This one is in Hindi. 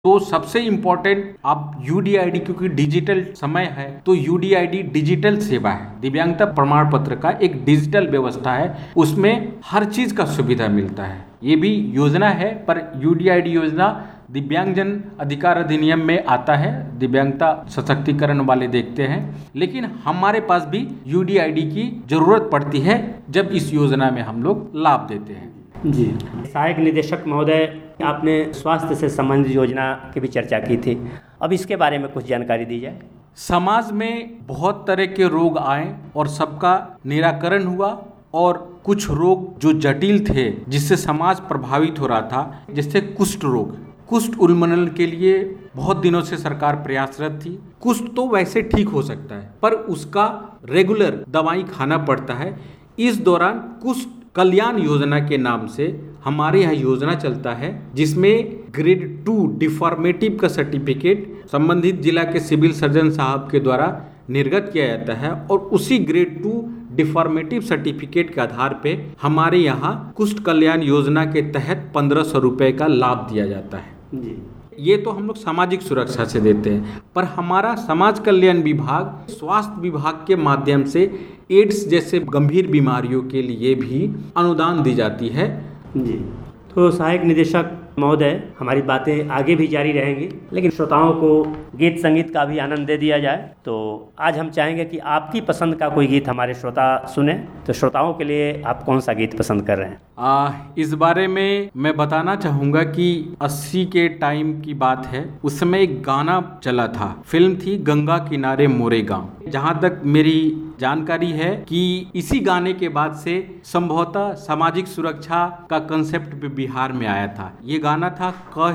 तो सबसे इम्पोर्टेंट आप यूडीआईडी, क्योंकि डिजिटल समय है तो यूडीआईडी डिजिटल सेवा है, दिव्यांगता प्रमाण पत्र का एक डिजिटल व्यवस्था है, उसमें हर चीज का सुविधा मिलता है। ये भी योजना है, पर यूडीआईडी योजना दिव्यांगजन अधिकार अधिनियम में आता है, दिव्यांगता सशक्तिकरण वाले देखते हैं, लेकिन हमारे पास भी यूडीआईडी की जरूरत पड़ती है जब इस योजना में हम लोग लाभ देते हैं। जी, सहायक निदेशक महोदय, आपने स्वास्थ्य से संबंधित योजना की भी चर्चा की थी, अब इसके बारे में कुछ जानकारी दी जाए। समाज में बहुत तरह के रोग आए और सबका निराकरण हुआ, और कुछ रोग जो जटिल थे जिससे समाज प्रभावित हो रहा था, जैसे कुष्ठ रोग, कुष्ठ उन्मूलन के लिए बहुत दिनों से सरकार प्रयासरत थी। कुष्ठ तो वैसे ठीक हो सकता है, पर उसका रेगुलर दवाई खाना पड़ता है। इस दौरान कुष्ठ कल्याण योजना के नाम से हमारे यहाँ योजना चलता है, जिसमें ग्रेड 2 डिफॉर्मेटिव का सर्टिफिकेट संबंधित जिला के सिविल सर्जन साहब के द्वारा निर्गत किया जाता है, और उसी ग्रेड 2 डिफॉर्मेटिव सर्टिफिकेट के आधार पे हमारे यहाँ कुष्ठ कल्याण योजना के तहत 1500 रुपये का लाभ दिया जाता है। जी, ये तो हम लोग सामाजिक सुरक्षा से देते हैं, पर हमारा समाज कल्याण विभाग स्वास्थ्य विभाग के माध्यम से एड्स जैसे गंभीर बीमारियों के लिए भी अनुदान दी जाती है। जी, तो सहायक निदेशक महोदय, हमारी बातें आगे भी जारी रहेंगी, लेकिन श्रोताओं को गीत संगीत का भी आनंद दे दिया जाए। तो आज हम चाहेंगे कि आपकी पसंद का कोई गीत हमारे श्रोता सुने, तो श्रोताओं के लिए आप कौन सा गीत पसंद कर रहे हैं? इस बारे में मैं बताना चाहूँगा कि 80 के टाइम की बात है, उस समय एक गाना चला था, फिल्म थी गंगा किनारे मोरे गाँव। जहाँ तक मेरी जानकारी है कि इसी गाने के बाद से संभवतः सामाजिक सुरक्षा का कंसेप्ट भी बिहार में आया था। ये गाना था